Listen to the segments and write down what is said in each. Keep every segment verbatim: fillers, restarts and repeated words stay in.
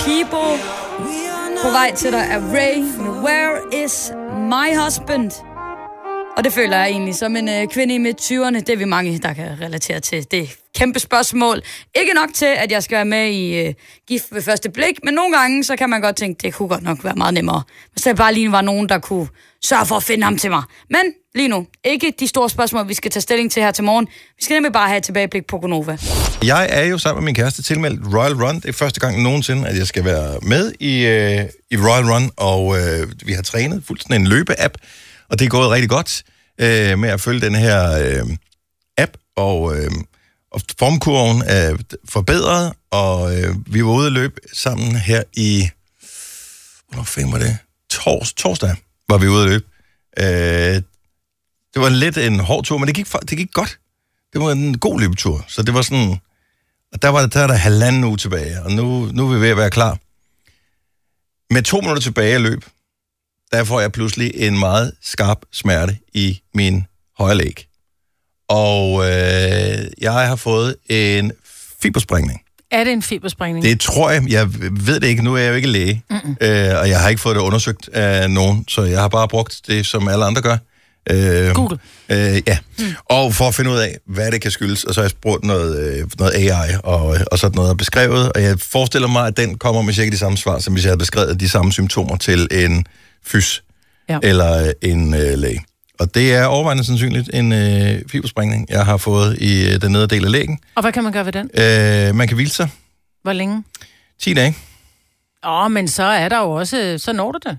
People. På vej til dig er Ray med Where is my husband? Og det føler jeg egentlig som en øh, kvinde i midt tyverne. Det er vi mange, der kan relatere til. Det er kæmpe spørgsmål. Ikke nok til, at jeg skal være med i øh, Gift ved første blik, men nogle gange, så kan man godt tænke, det kunne godt nok være meget nemmere. Hvis der bare lige var nogen, der kunne sørge for at finde ham til mig. Men lige nu, ikke de store spørgsmål, vi skal tage stilling til her til morgen. Vi skal nemlig bare have et tilbageblik på Gonova. Jeg er jo sammen med min kæreste tilmeldt Royal Run. Det er første gang nogensinde, at jeg skal være med i, øh, i Royal Run, og øh, vi har trænet fuldt sådan en løbe-app, og det er gået rigtig godt øh, med at følge den her øh, app, og, øh, og formkurven er forbedret, og øh, vi var ude at løbe sammen her i, hvornår fanden var det? Tors, torsdag var vi ude at løbe. Øh, det var lidt en hård tur, men det gik, det gik godt. Det var en god løbetur, så det var sådan, og der var der, der, der halvanden uge tilbage, og nu, nu er vi ved at være klar. Med to minutter tilbage at løb, der får jeg pludselig en meget skarp smerte i min højre læg. Og øh, jeg har fået en fibersprængning. Er det en fibersprængning? Det tror jeg. Jeg ved det ikke. Nu er jeg jo ikke læge, øh, og jeg har ikke fået det undersøgt af nogen, så jeg har bare brugt det, som alle andre gør. Øh, Google. Øh, ja, mm. og for at finde ud af, hvad det kan skyldes, og så har jeg spurgt noget, øh, noget A I og, og sådan noget beskrevet, og jeg forestiller mig, at den kommer med cirka de samme svar, som hvis jeg havde beskrevet de samme symptomer til en fys ja. eller en øh, læge. Og det er overvejende sandsynligt en øh, fibersprængning, jeg har fået i øh, den nedre del af lægen. Og hvad kan man gøre ved den? Øh, man kan hvile sig. Hvor længe? ti dage. Åh, men så er der jo også, så når du det.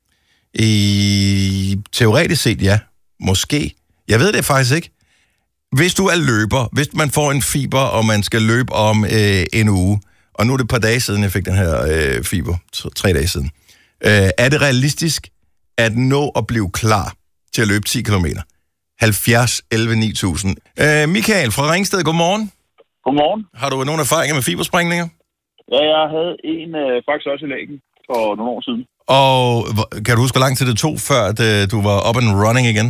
I teoretisk set, ja. Måske. Jeg ved det faktisk ikke. Hvis du er løber, hvis man får en fiber, og man skal løbe om øh, en uge, og nu er det et par dage siden, jeg fik den her øh, fiber, tre dage siden, øh, er det realistisk at nå at blive klar til at løbe ti kilometer? halvfjerds elleve ni tusind. Øh, Michael fra Ringsted, godmorgen. Godmorgen. Har du nogle erfaringer med fibersprængninger? Ja, jeg havde en øh, faktisk også i lægen for nogle år siden. Og kan du huske, hvor lang tid det tog, før at, øh, du var up and running igen?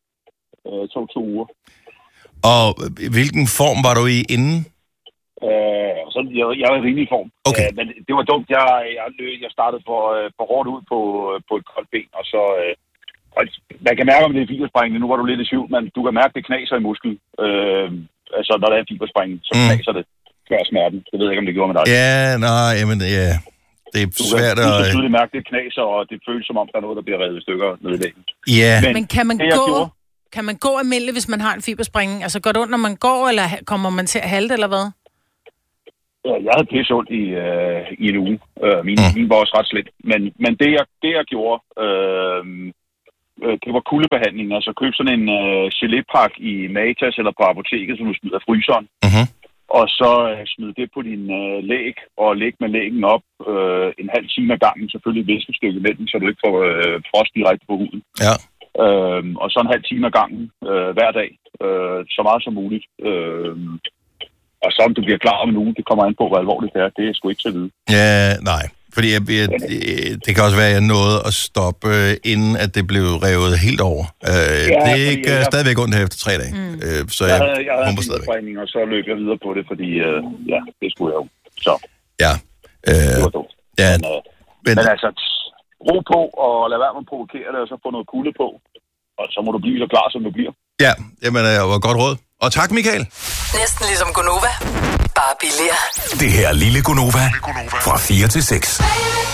Øh, tog to uger. Og hvilken form var du i inden? Øh, så jeg, jeg var i rimelig form. Okay. Øh, men det var dumt. Jeg, jeg, jeg startede for, for hårdt ud på, på et koldt ben, og så... Øh, og man kan mærke, om det er fibersprængning. Nu var du lidt i tvivl, men du kan mærke, at det knaser i musklen. Øh, altså, når der er fibersprængning, så mm. knaser det før smerten. Det ved jeg ikke, om det gjorde med dig. Ja, nej, jamen, ja... Det er du svært kan, at... Du kan tydeligt mærke, det knaser, og det føles som om, der er noget, der bliver revet i stykker nede i lægen. Ja. Men, Men kan man det, gå... Gjorde, kan man gå almindeligt, hvis man har en fibersprængning? Altså, går det ondt, når man går, eller kommer man til at halte, eller hvad? Ja, jeg havde pisse ondt i, øh, i en uge. Øh, min, mm. min var også ret slet. Men, men det, jeg, det, jeg gjorde, øh, det var kuldebehandling. Altså, køb sådan en øh, gelépakke i Matas eller på apoteket, som du smider af fryseren. Mm-hmm. Og så øh, smid det på din øh, læg, og læg med lægen op øh, en halv time ad gangen. Selvfølgelig et viskestykke imellem, så du ikke får øh, frost direkte på huden. Ja. Øh, og så en halv time ad gangen øh, hver dag. Øh, så meget som muligt. Øh, og så om du bliver klar om en uge, det kommer an på, hvor alvorligt det er. Det er sgu ikke til at vide. Ja, nej. Fordi jeg, jeg, det kan også være, at jeg nåede at stoppe, øh, inden at det blev revet helt over. Øh, ja, det er ikke jeg, stadigvæk ondt her efter tre dage. Mm. Øh, så jeg, jeg havde, jeg havde en stadigvæk. Og så løb jeg videre på det, fordi øh, ja, det skulle jeg jo. Så ja. Øh, det var dumt. Ja, men, øh, men, men altså, ro på og lad være med at provokere det, og så få noget kulde på. Og så må du blive så klar, som du bliver. Ja, jamen, det var godt råd. Og tak, Michael. Næsten ligesom Gonova, bare billigere. Det her lille Gonova fra fire til seks.